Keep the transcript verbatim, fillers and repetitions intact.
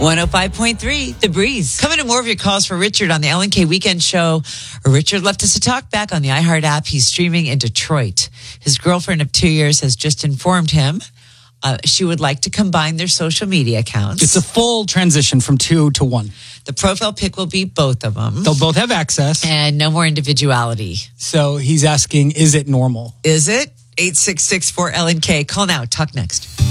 one oh five point three, The Breeze. Coming to more of your calls for Richard on the Ellen K Weekend Show. Richard left us a talk back on the iHeart app. He's streaming in Detroit. His girlfriend of two years has just informed him uh, she would like to combine their social media accounts. It's a full transition from two to one. The profile pic will be both of them. They'll both have access. And no more individuality. So he's asking, is it normal? Is it? eight six six four L N K. Call now. Talk next.